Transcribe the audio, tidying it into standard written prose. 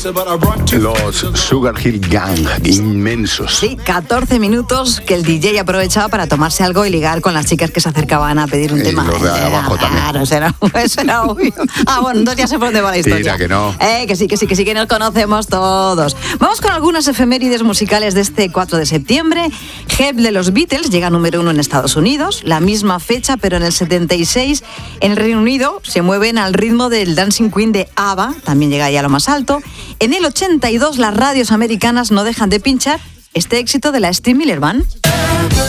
Los Sugar Hill Gang, inmensos. Sí, 14 minutos que el DJ aprovechaba para tomarse algo y ligar con las chicas que se acercaban a pedir un tema. Los de abajo también. Claro, eso era obvio. Bueno, entonces ya sé por dónde va la historia. Mira que no. Que sí, que nos conocemos todos. Vamos con algunas efemérides musicales de este 4 de septiembre. Help de los Beatles llega número 1 en Estados Unidos. La misma fecha, pero en el 76 en el Reino Unido se mueven al ritmo del Dancing Queen de ABBA. También llega ahí a lo más alto. En el 82 las radios americanas no dejan de pinchar este éxito de la Steve Miller Band.